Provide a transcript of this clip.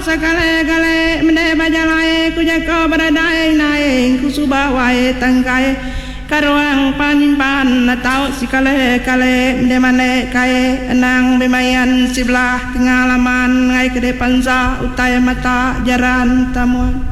sakale-gale mende bajalai ku jako beradai naing ku subawai tangkai karuang panimpan natau sikale-kale mende mane kai enang bemayan sebelah tengah laman ngai kede panza utai mata jaran tamuan